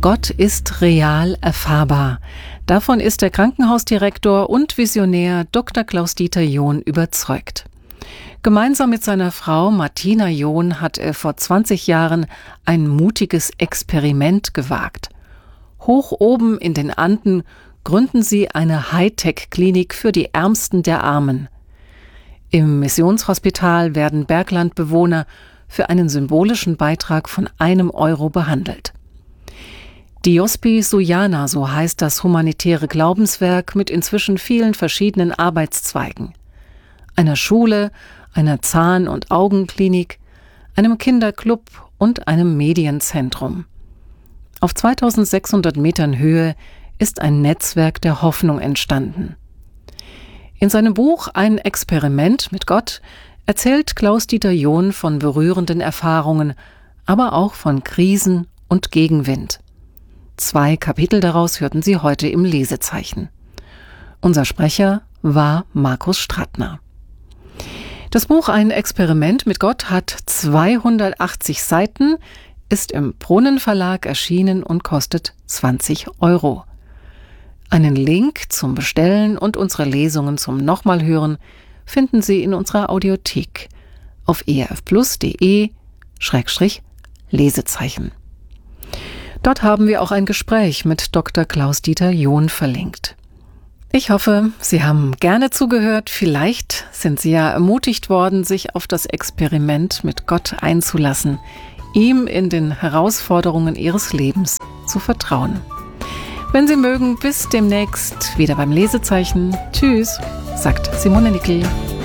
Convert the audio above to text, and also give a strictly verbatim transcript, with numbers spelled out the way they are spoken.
Gott ist real erfahrbar. Davon ist der Krankenhausdirektor und Visionär Doktor Klaus-Dieter John überzeugt. Gemeinsam mit seiner Frau Martina John hat er vor zwanzig Jahren ein mutiges Experiment gewagt. Hoch oben in den Anden gründen sie eine Hightech-Klinik für die Ärmsten der Armen. Im Missionshospital werden Berglandbewohner für einen symbolischen Beitrag von einem Euro behandelt. Diospi Sujana, so heißt das humanitäre Glaubenswerk mit inzwischen vielen verschiedenen Arbeitszweigen. Einer Schule, einer Zahn- und Augenklinik, einem Kinderclub und einem Medienzentrum. Auf zweitausendsechshundert Metern Höhe ist ein Netzwerk der Hoffnung entstanden. In seinem Buch Ein Experiment mit Gott erzählt Klaus-Dieter John von berührenden Erfahrungen, aber auch von Krisen und Gegenwind. Zwei Kapitel daraus hörten Sie heute im Lesezeichen. Unser Sprecher war Markus Strattner. Das Buch Ein Experiment mit Gott hat zweihundertachtzig Seiten, ist im Brunnen Verlag erschienen und kostet zwanzig Euro. Einen Link zum Bestellen und unsere Lesungen zum Nochmalhören finden Sie in unserer Audiothek auf erfplus.de Schrägstrich Lesezeichen. Dort haben wir auch ein Gespräch mit Doktor Klaus-Dieter John verlinkt. Ich hoffe, Sie haben gerne zugehört. Vielleicht sind Sie ja ermutigt worden, sich auf das Experiment mit Gott einzulassen, ihm in den Herausforderungen Ihres Lebens zu vertrauen. Wenn Sie mögen, bis demnächst wieder beim Lesezeichen. Tschüss, sagt Simone Nickel.